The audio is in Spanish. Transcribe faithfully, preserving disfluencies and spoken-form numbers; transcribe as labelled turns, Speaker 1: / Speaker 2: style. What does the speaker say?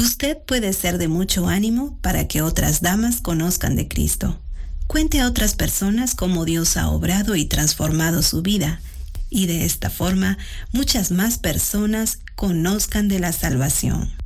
Speaker 1: Usted puede ser de mucho ánimo para que otras damas conozcan de Cristo. Cuente a otras personas cómo Dios ha obrado y transformado su vida, y de esta forma muchas más personas conozcan de la salvación.